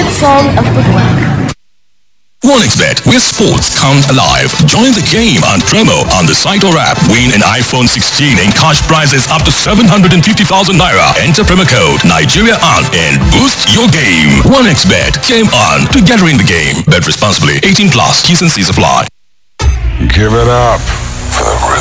song of goodwill. 1xBet, where sports come alive. Join the game on promo on the site or app. Win an iPhone 16 and cash prizes up to 750,000 naira. Enter promo code Nigeria on and boost your game. 1xBet, game on, together in the game. Bet responsibly. 18 plus. T's and C's apply. Give it up for the